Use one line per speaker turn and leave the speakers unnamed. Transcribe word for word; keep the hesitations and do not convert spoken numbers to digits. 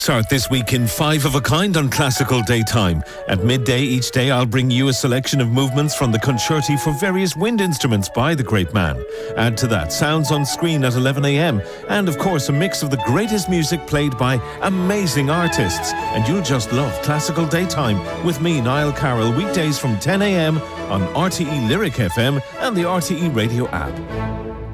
Start this week in Five of a Kind on Classical Daytime. At midday each day, I'll bring you a selection of movements from the concerti for various wind instruments by the great man. Add to that sounds on screen at eleven a m and, of course, a mix of the greatest music played by amazing artists. And you'll just love Classical Daytime with me, Niall Carroll, weekdays from ten a m on R T E Lyric F M and the R T E Radio app.